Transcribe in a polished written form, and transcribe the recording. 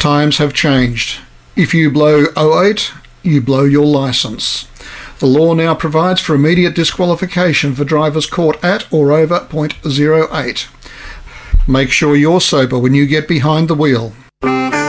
Times have changed. If you blow 08, you blow your licence. The law now provides for immediate disqualification for drivers caught at or over .08. Make sure you're sober when you get behind the wheel.